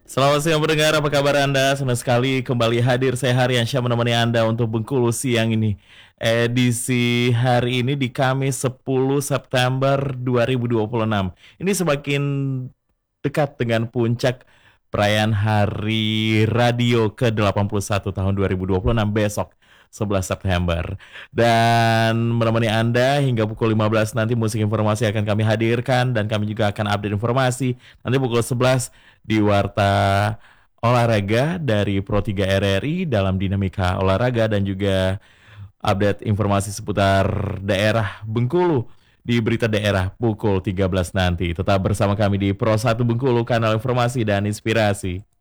Selamat siang pendengar, apa kabar Anda? Senang sekali kembali hadir saya Haryansyah menemani Anda untuk Bengkulu siang ini. Edisi hari ini di Kamis 10 September 2026. Ini semakin dekat dengan puncak perayaan Hari Radio ke-81 tahun 2026 besok 11 September. Dan menemani Anda hingga pukul 15 nanti musik informasi akan kami hadirkan dan kami juga akan update informasi. Nanti pukul 11 di Warta Olahraga dari Pro 3 RRI dalam dinamika olahraga dan juga update informasi seputar daerah Bengkulu di berita daerah pukul 13 nanti. Tetap bersama kami di Pro 1 Bengkulu, kanal informasi dan inspirasi.